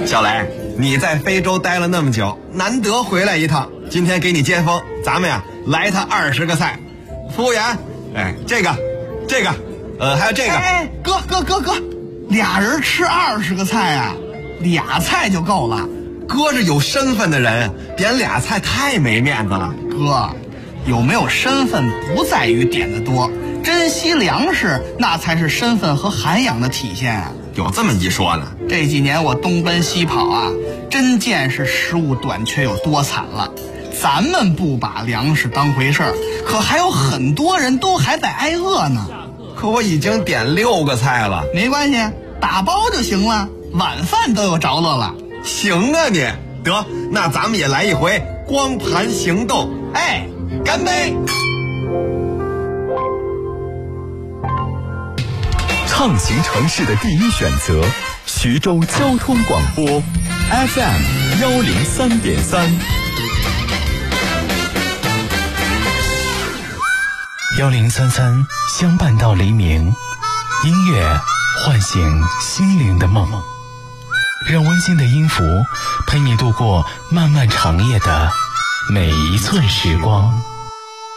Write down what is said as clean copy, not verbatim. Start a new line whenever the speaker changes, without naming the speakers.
小雷，你在非洲待了那么久，难得回来一趟，今天给你接风，咱们呀来他20个菜。服务员，哎，这个，还有这个。
哎，哥，俩人吃20个菜啊，2菜就够了。
哥是有身份的人，点2菜太没面子了。
哥，有没有身份不在于点的多，珍惜粮食那才是身份和涵养的体现啊。
有这么一说呢？
这几年我东奔西跑啊，真见识食物短缺有多惨了。咱们不把粮食当回事儿，可还有很多人都还在挨饿呢。
可我已经点6个菜了。
没关系，打包就行了，晚饭都有着落了。
行啊你，得，那咱们也来一回光盘行动。哎，干杯！
畅行城市的第一选择，徐州交通广播 FM 103.3。1033相伴到黎明，音乐唤醒心灵的梦，让温馨的音符陪你度过漫漫长夜的每一寸时光。